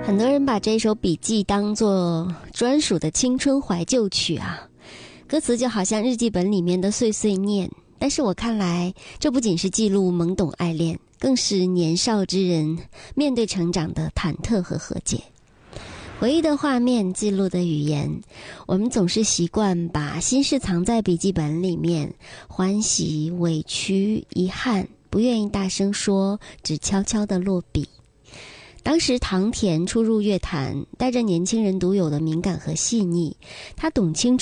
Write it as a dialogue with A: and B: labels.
A: 很多人把这首笔记当作专属的青春怀旧曲啊，歌词就好像日记本里面的碎碎念，但是我看来这不仅是记录懵懂爱恋，更是年少之人面对成长的忐忑和和解。回忆的画面，记录的语言，我们总是习惯把心事藏在笔记本里面，欢喜、委屈、遗憾，不愿意大声说，只悄悄地落笔。当时唐田初入乐坛，带着年轻人独有的敏感和细腻，他懂青